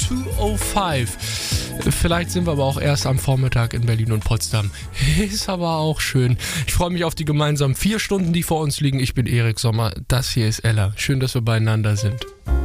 2:05. Vielleicht sind wir aber auch erst am Vormittag in Berlin und Potsdam. Ist aber auch schön. Ich freue mich auf die gemeinsamen 4 Stunden, die vor uns liegen. Ich bin Erik Sommer, das hier ist Ella. Schön, dass wir beieinander sind.